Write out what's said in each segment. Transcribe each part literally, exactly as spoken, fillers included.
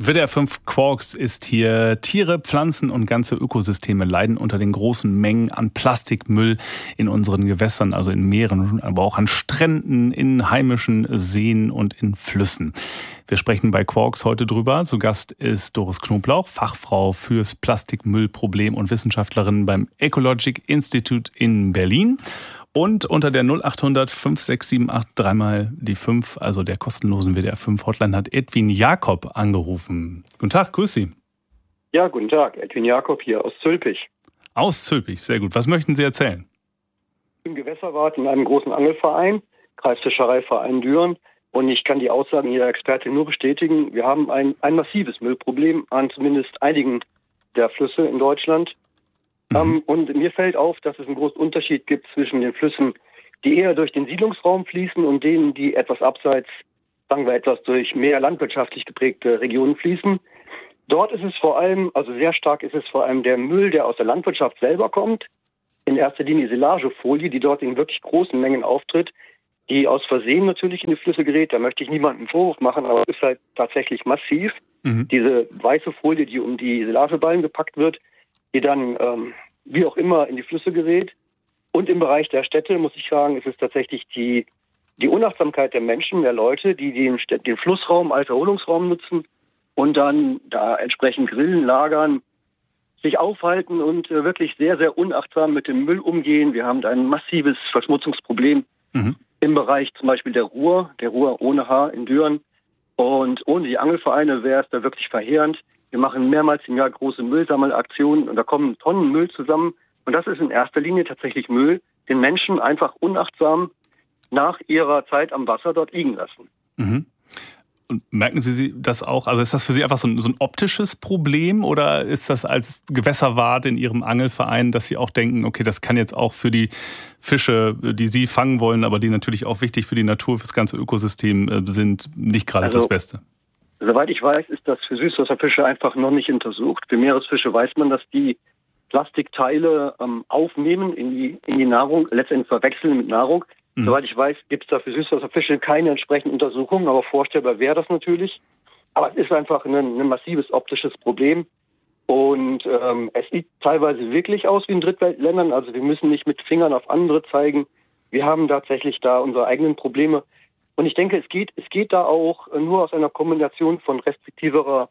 W D R fünf Quarks ist hier. Tiere, Pflanzen und ganze Ökosysteme leiden unter den großen Mengen an Plastikmüll in unseren Gewässern, also in Meeren, aber auch an Stränden, in heimischen Seen und in Flüssen. Wir sprechen bei Quarks heute drüber. Zu Gast ist Doris Knoblauch, Fachfrau fürs Plastikmüllproblem und Wissenschaftlerin beim Ecologic Institute in Berlin. Und unter der null acht hundert fünf sechs sieben acht dreimal die fünf, also der kostenlosen W D R fünf Hotline, hat Edwin Jakob angerufen. Guten Tag, grüß Sie. Ja, guten Tag, Edwin Jakob hier aus Zülpich. Aus Zülpich, sehr gut. Was möchten Sie erzählen? Ich bin Gewässerwart in einem großen Angelverein, Kreisfischereiverein Düren. Und ich kann die Aussagen Ihrer Expertin nur bestätigen. Wir haben ein, ein massives Müllproblem an zumindest einigen der Flüsse in Deutschland. Mhm. Um, und mir fällt auf, dass es einen großen Unterschied gibt zwischen den Flüssen, die eher durch den Siedlungsraum fließen und denen, die etwas abseits, sagen wir etwas durch mehr landwirtschaftlich geprägte Regionen fließen. Dort ist es vor allem, also sehr stark ist es vor allem der Müll, der aus der Landwirtschaft selber kommt. In erster Linie Silagefolie, die dort in wirklich großen Mengen auftritt, die aus Versehen natürlich in die Flüsse gerät. Da möchte ich niemandem einen Vorwurf machen, aber es ist halt tatsächlich massiv. Mhm. Diese weiße Folie, die um die Silageballen gepackt wird, die dann ähm, wie auch immer in die Flüsse gerät. Und im Bereich der Städte, muss ich sagen, ist es tatsächlich die, die Unachtsamkeit der Menschen, der Leute, die den, Städt- den Flussraum als Erholungsraum nutzen und dann da entsprechend grillen, lagern, sich aufhalten und äh, wirklich sehr, sehr unachtsam mit dem Müll umgehen. Wir haben da ein massives Verschmutzungsproblem mhm. im Bereich zum Beispiel der Ruhr, der Ruhr ohne Haar in Düren. Und ohne die Angelvereine wäre es da wirklich verheerend. Wir machen mehrmals im Jahr große Müllsammelaktionen und da kommen Tonnen Müll zusammen. Und das ist in erster Linie tatsächlich Müll, den Menschen einfach unachtsam nach ihrer Zeit am Wasser dort liegen lassen. Mhm. Und merken Sie das auch? Also ist das für Sie einfach so ein, so ein optisches Problem oder ist das als Gewässerwart in Ihrem Angelverein, dass Sie auch denken, okay, das kann jetzt auch für die Fische, die Sie fangen wollen, aber die natürlich auch wichtig für die Natur, für das ganze Ökosystem sind, nicht gerade also, das Beste? Soweit ich weiß, ist das für Süßwasserfische einfach noch nicht untersucht. Für Meeresfische weiß man, dass die Plastikteile ähm, aufnehmen in die, in die Nahrung, letztendlich verwechseln mit Nahrung. Mhm. Soweit ich weiß, gibt es da für Süßwasserfische keine entsprechenden Untersuchungen, aber vorstellbar wäre das natürlich. Aber es ist einfach ein, ein massives optisches Problem. Und ähm, es sieht teilweise wirklich aus wie in Drittweltländern. Also wir müssen nicht mit Fingern auf andere zeigen. Wir haben tatsächlich da unsere eigenen Probleme. Und ich denke, es geht, es geht da auch nur aus einer Kombination von restriktiverer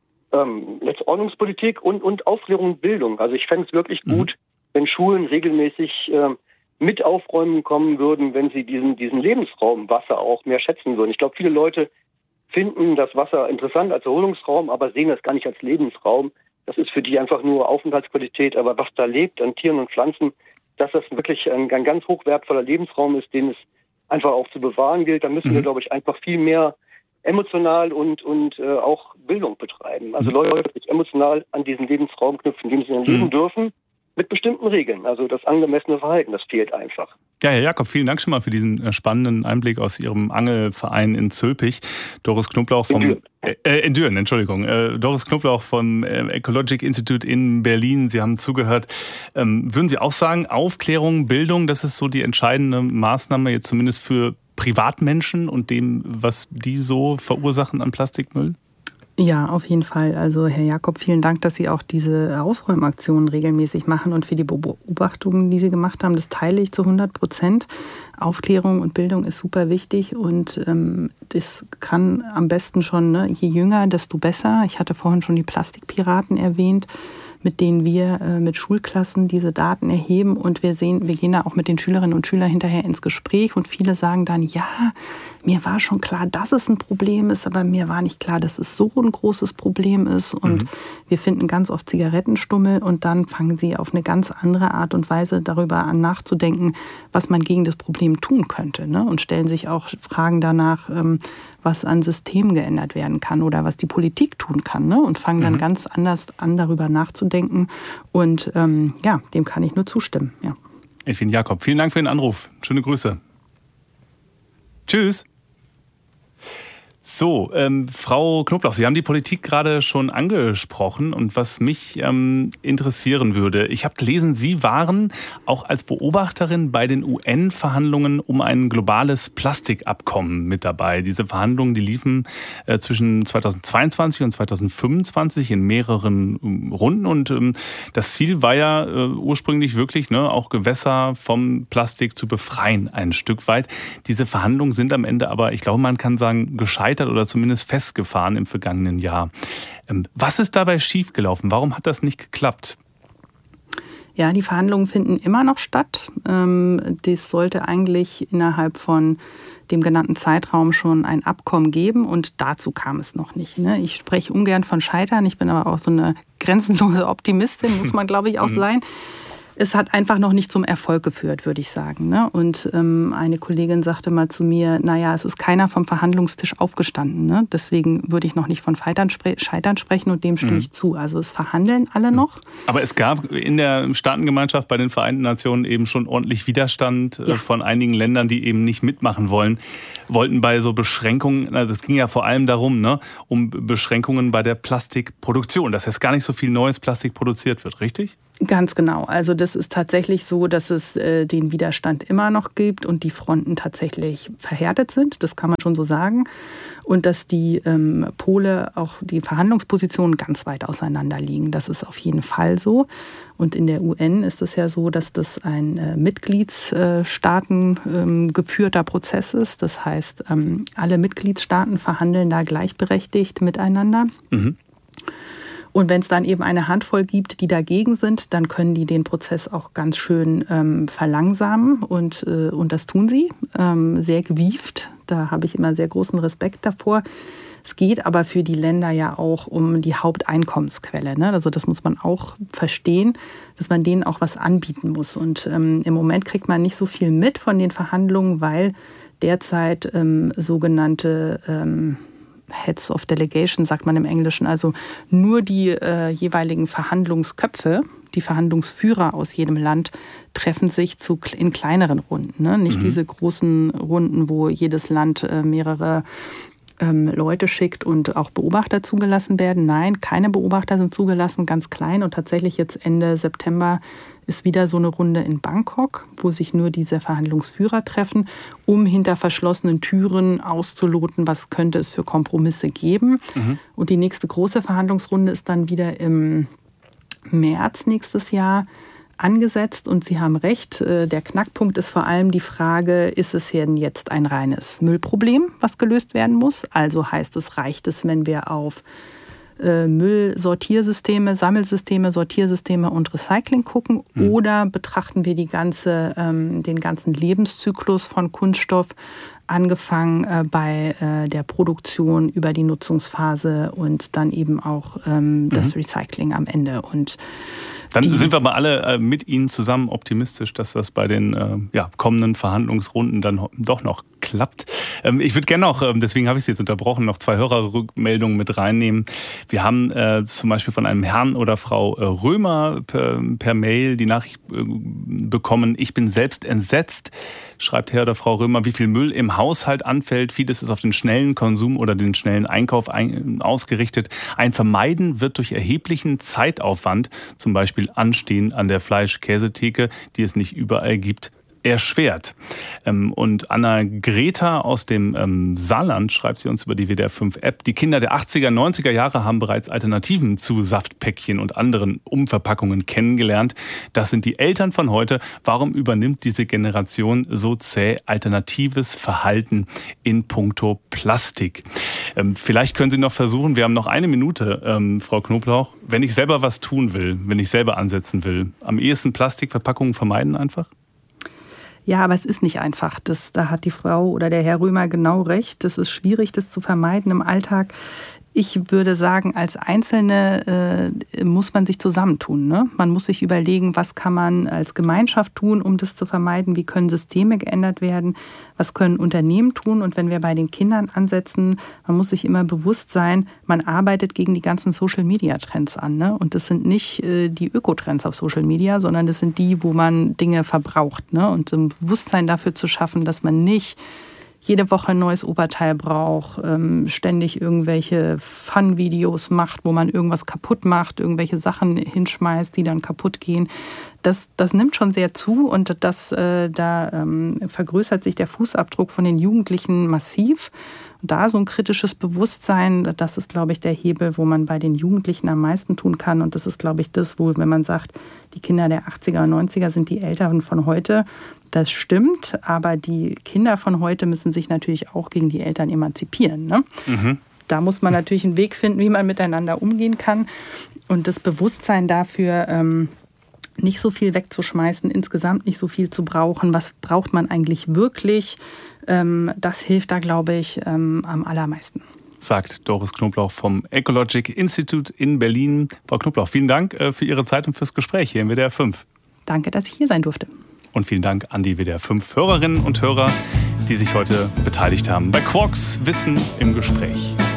ähm, Ordnungspolitik und, und Aufklärung und Bildung. Also ich fände es wirklich mhm. gut, wenn Schulen regelmäßig ähm, mit aufräumen kommen würden, wenn sie diesen, diesen Lebensraum Wasser auch mehr schätzen würden. Ich glaube, viele Leute finden das Wasser interessant als Erholungsraum, aber sehen das gar nicht als Lebensraum. Das ist für die einfach nur Aufenthaltsqualität. Aber was da lebt an Tieren und Pflanzen, dass das wirklich ein, ein ganz hochwertvoller Lebensraum ist, den es einfach auch zu bewahren gilt, da müssen mhm. wir, glaube ich, einfach viel mehr emotional und und äh, auch Bildung betreiben. Also Leute sich emotional an diesen Lebensraum knüpfen, in dem sie dann leben mhm. dürfen, mit bestimmten Regeln. Also das angemessene Verhalten, das fehlt einfach. Ja, Herr Jakob, vielen Dank schon mal für diesen spannenden Einblick aus Ihrem Angelverein in Zülpich. Doris Knoblauch vom... In Düren, äh, in Düren Entschuldigung. Äh, Doris Knoblauch vom äh, Ecologic Institute in Berlin. Sie haben zugehört. Ähm, würden Sie auch sagen, Aufklärung, Bildung, das ist so die entscheidende Maßnahme jetzt zumindest für Privatmenschen und dem, was die so verursachen an Plastikmüll? Ja, auf jeden Fall. Also Herr Jakob, vielen Dank, dass Sie auch diese Aufräumaktionen regelmäßig machen und für die Beobachtungen, die Sie gemacht haben. Das teile ich zu hundert Prozent. Aufklärung und Bildung ist super wichtig und ähm, das kann am besten schon, ne, je jünger, desto besser. Ich hatte vorhin schon die Plastikpiraten erwähnt, mit denen wir äh, mit Schulklassen diese Daten erheben und wir sehen, wir gehen da auch mit den Schülerinnen und Schülern hinterher ins Gespräch und viele sagen dann, ja, mir war schon klar, dass es ein Problem ist, aber mir war nicht klar, dass es so ein großes Problem ist und mhm. wir finden ganz oft Zigarettenstummel und dann fangen sie auf eine ganz andere Art und Weise darüber an nachzudenken, was man gegen das Problem tun könnte, ne? Und stellen sich auch Fragen danach, ähm, was an Systemen geändert werden kann oder was die Politik tun kann, ne? Und fangen dann mhm. ganz anders an, darüber nachzudenken. Und ähm, ja, dem kann ich nur zustimmen. Ja. Edwin Jakob, vielen Dank für den Anruf. Schöne Grüße. Tschüss. So, ähm, Frau Knoblauch, Sie haben die Politik gerade schon angesprochen und was mich ähm, interessieren würde, ich habe gelesen, Sie waren auch als Beobachterin bei den U N-Verhandlungen um ein globales Plastikabkommen mit dabei. Diese Verhandlungen, die liefen äh, zwischen zweitausendzweiundzwanzig und zweitausendfünfundzwanzig in mehreren ähm, Runden und ähm, das Ziel war ja äh, ursprünglich wirklich, ne, auch Gewässer vom Plastik zu befreien, ein Stück weit. Diese Verhandlungen sind am Ende aber, ich glaube, man kann sagen, gescheitert oder zumindest festgefahren im vergangenen Jahr. Was ist dabei schiefgelaufen? Warum hat das nicht geklappt? Ja, die Verhandlungen finden immer noch statt. Das sollte eigentlich innerhalb von dem genannten Zeitraum schon ein Abkommen geben und dazu kam es noch nicht. Ich spreche ungern von Scheitern, ich bin aber auch so eine grenzenlose Optimistin, muss man glaube ich auch sein. Es hat einfach noch nicht zum Erfolg geführt, würde ich sagen. Und ähm, eine Kollegin sagte mal zu mir, naja, es ist keiner vom Verhandlungstisch aufgestanden. Ne? Deswegen würde ich noch nicht von Scheitern, spre- Scheitern sprechen und dem stimme ich mhm. zu. Also es verhandeln alle noch. Aber es gab in der Staatengemeinschaft bei den Vereinten Nationen eben schon ordentlich Widerstand ja. von einigen Ländern, die eben nicht mitmachen wollen, wollten bei so Beschränkungen, also es ging ja vor allem darum, ne, um Beschränkungen bei der Plastikproduktion, dass jetzt gar nicht so viel neues Plastik produziert wird, richtig? Ganz genau. Also das ist tatsächlich so, dass es äh, den Widerstand immer noch gibt und die Fronten tatsächlich verhärtet sind. Das kann man schon so sagen. Und dass die ähm, Pole, auch die Verhandlungspositionen ganz weit auseinander liegen. Das ist auf jeden Fall so. Und in der U N ist es ja so, dass das ein äh, Mitgliedsstaaten ähm, geführter Prozess ist. Das heißt, ähm, alle Mitgliedstaaten verhandeln da gleichberechtigt miteinander. Mhm. Und wenn es dann eben eine Handvoll gibt, die dagegen sind, dann können die den Prozess auch ganz schön ähm, verlangsamen. Und, äh, und das tun sie, ähm, sehr gewieft. Da habe ich immer sehr großen Respekt davor. Es geht aber für die Länder ja auch um die Haupteinkommensquelle. Ne? Also das muss man auch verstehen, dass man denen auch was anbieten muss. Und ähm, im Moment kriegt man nicht so viel mit von den Verhandlungen, weil derzeit ähm, sogenannte ähm, Heads of Delegation, sagt man im Englischen, also nur die äh, jeweiligen Verhandlungsköpfe, die Verhandlungsführer aus jedem Land treffen sich zu, in kleineren Runden. Ne? Nicht mhm. diese großen Runden, wo jedes Land äh, mehrere ähm, Leute schickt und auch Beobachter zugelassen werden. Nein, keine Beobachter sind zugelassen, ganz klein. Und tatsächlich jetzt Ende September ist wieder so eine Runde in Bangkok, wo sich nur diese Verhandlungsführer treffen, um hinter verschlossenen Türen auszuloten, was könnte es für Kompromisse geben. Mhm. Und die nächste große Verhandlungsrunde ist dann wieder im März nächstes Jahr angesetzt. Und Sie haben recht, der Knackpunkt ist vor allem die Frage, ist es denn jetzt ein reines Müllproblem, was gelöst werden muss? Also heißt es, reicht es, wenn wir auf Müllsortiersysteme, Sammelsysteme, Sortiersysteme und Recycling gucken mhm. oder betrachten wir die ganze, ähm, den ganzen Lebenszyklus von Kunststoff, angefangen äh, bei äh, der Produktion über die Nutzungsphase und dann eben auch ähm, mhm. das Recycling am Ende. Und Dann sind wir aber alle äh, mit Ihnen zusammen optimistisch, dass das bei den äh, ja, kommenden Verhandlungsrunden dann doch noch klappt. Ähm, ich würde gerne noch, äh, deswegen habe ich Sie jetzt unterbrochen, noch zwei Hörerrückmeldungen mit reinnehmen. Wir haben äh, zum Beispiel von einem Herrn oder Frau äh, Römer per, per Mail die Nachricht äh, bekommen, ich bin selbst entsetzt, schreibt Herr oder Frau Römer, wie viel Müll im Haushalt anfällt. Vieles ist auf den schnellen Konsum oder den schnellen Einkauf ein, ausgerichtet. Ein Vermeiden wird durch erheblichen Zeitaufwand, zum Beispiel Anstehen an der Fleisch-Käsetheke, die es nicht überall gibt, erschwert. Und Anna Greta aus dem Saarland schreibt sie uns über die W D R fünf App. Die Kinder der achtziger, neunziger Jahre haben bereits Alternativen zu Saftpäckchen und anderen Umverpackungen kennengelernt. Das sind die Eltern von heute. Warum übernimmt diese Generation so zäh alternatives Verhalten in puncto Plastik? Vielleicht können Sie noch versuchen, wir haben noch eine Minute, Frau Knoblauch, wenn ich selber was tun will, wenn ich selber ansetzen will, am ehesten Plastikverpackungen vermeiden einfach? Ja, aber es ist nicht einfach. Das, da hat die Frau oder der Herr Römer genau recht. Es ist schwierig, das zu vermeiden im Alltag. Ich würde sagen, als Einzelne äh, muss man sich zusammentun. Ne? Man muss sich überlegen, was kann man als Gemeinschaft tun, um das zu vermeiden? Wie können Systeme geändert werden? Was können Unternehmen tun? Und wenn wir bei den Kindern ansetzen, man muss sich immer bewusst sein, man arbeitet gegen die ganzen Social-Media-Trends an. Ne? Und das sind nicht äh, die Ökotrends auf Social Media, sondern das sind die, wo man Dinge verbraucht. Ne? Und ein Bewusstsein dafür zu schaffen, dass man nicht jede Woche ein neues Oberteil braucht, ähm, ständig irgendwelche Fun-Videos macht, wo man irgendwas kaputt macht, irgendwelche Sachen hinschmeißt, die dann kaputt gehen. Das, das nimmt schon sehr zu und das, äh, da ähm, vergrößert sich der Fußabdruck von den Jugendlichen massiv. Und da so ein kritisches Bewusstsein, das ist, glaube ich, der Hebel, wo man bei den Jugendlichen am meisten tun kann. Und das ist, glaube ich, das, wo, wenn man sagt, die Kinder der achtziger und neunziger sind die Älteren von heute, das stimmt. Aber die Kinder von heute müssen sich natürlich auch gegen die Eltern emanzipieren, ne? Mhm. Da muss man natürlich einen Weg finden, wie man miteinander umgehen kann. Und das Bewusstsein dafür, ähm, nicht so viel wegzuschmeißen, insgesamt nicht so viel zu brauchen. Was braucht man eigentlich wirklich? Ähm, das hilft da, glaube ich, ähm, am allermeisten. Sagt Doris Knoblauch vom Ecologic Institute in Berlin. Frau Knoblauch, vielen Dank äh, für Ihre Zeit und fürs Gespräch hier im W D R fünf. Danke, dass ich hier sein durfte. Und vielen Dank an die W D R fünf Hörerinnen und Hörer, die sich heute beteiligt haben bei Quarks Wissen im Gespräch.